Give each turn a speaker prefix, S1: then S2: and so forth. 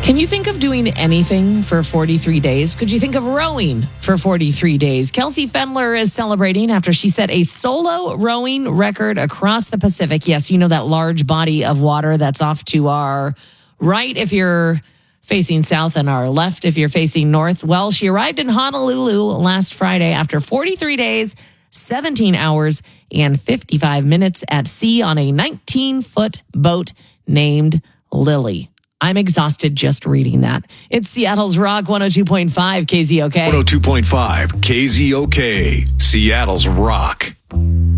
S1: Can you think of doing anything for 43 days? Could you think of rowing for 43 days? Kelsey Fendler is celebrating after she set a solo rowing record across the Pacific. Yes, you know that large body of water that's off to our right if you're facing south and our left if you're facing north. Well, she arrived in Honolulu last Friday after 43 days, 17 hours, and 55 minutes at sea on a 19-foot boat named Lily. I'm exhausted just reading that. It's Seattle's Rock 102.5 KZOK.
S2: 102.5 KZOK, Seattle's Rock.